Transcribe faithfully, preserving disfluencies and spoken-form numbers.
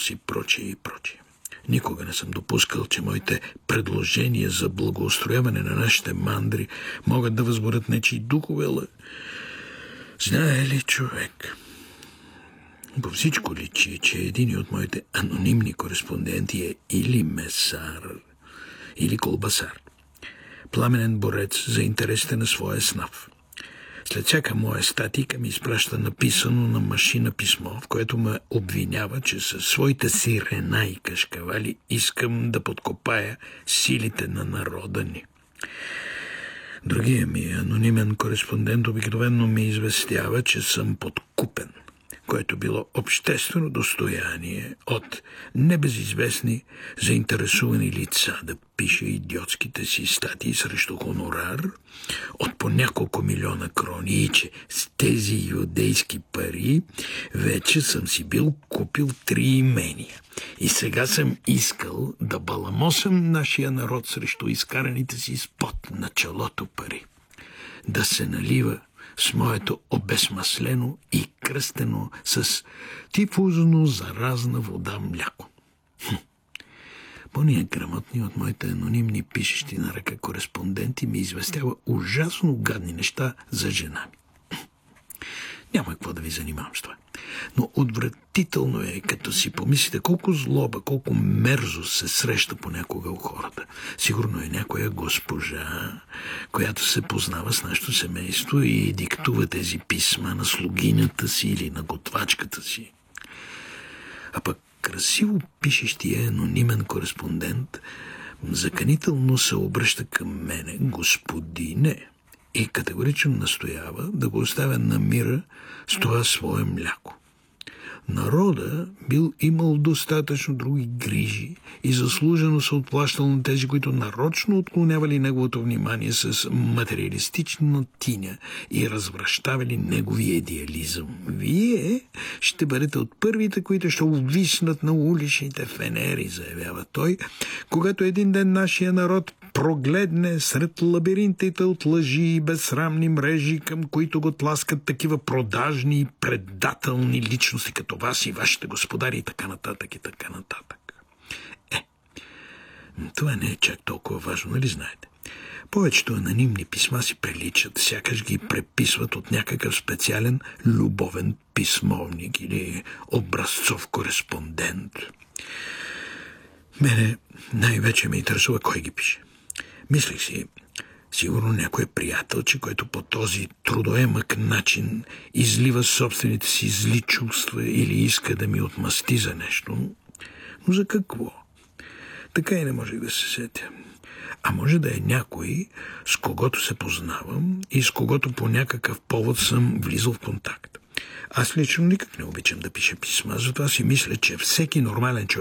и прочие и прочие. Никога не съм допускал, че моите предложения за благоустрояване на нашите мандри могат да възбудят нечии духове, ала... Знае ли човек? По всичко личи, че един от моите анонимни кореспонденти е или месар, или колбасар. Пламенен борец за интересите на своя снаф. След всяка моя статика ми изпраща написано на машина писмо, в което ме обвинява, че със своите сирена и кашкавали искам да подкопая силите на народа ни. Другия ми анонимен кореспондент обикновено ми известява, че съм подкупен, което било обществено достояние от небезизвестни заинтересувани лица да пише идиотските си статии срещу хонорар от по няколко милиона крони и че с тези юдейски пари вече съм си бил купил три имения. И сега съм искал да баламосам нашия народ срещу изкараните си с пот на челото пари. Да се налива с моето обезмаслено и кръстено с тифузно заразна вода мляко. Хм. По-ния грамотни от моите анонимни пишещи на ръка кореспонденти ми известява ужасно гадни неща за жена ми. Няма какво да ви занимавам с това. Но отвратително е, като си помислите колко злоба, колко мерзост се среща понякога у хората. Сигурно е някоя госпожа, която се познава с нашето семейство и диктува тези писма на слугинята си или на готвачката си. А пък красиво пишещия анонимен кореспондент заканително се обръща към мене, господине, и категорично настоява да го оставя на мира с това свое мляко. Народа бил имал достатъчно други грижи и заслужено се отплащал на тези, които нарочно отклонявали неговото внимание с материалистична тиня и развращавали неговия идеализъм. Вие ще бъдете от първите, които ще увиснат на уличните фенери, заявява той, когато един ден нашия народ прогледне сред лабиринтите от лъжи и безсрамни мрежи, към които го тласкат такива продажни и предателни личности като вас и вашите господари и така нататък и така нататък. Е, това не е чак толкова важно, нали знаете? Повечето анонимни писма си приличат, сякаш ги преписват от някакъв специален любовен писмовник или образцов кореспондент. Мене най-вече ме интересува кой ги пише. Мислих си, сигурно някой приятелче, който по този трудоемък начин излива собствените си зли чувства или иска да ми отмъсти за нещо. Но за какво? Така и не можех да се сетя. А може да е някой, с когото се познавам и с когото по някакъв повод съм влизал в контакт. Аз лично никак не обичам да пиша писма, затова си мисля, че всеки нормален човек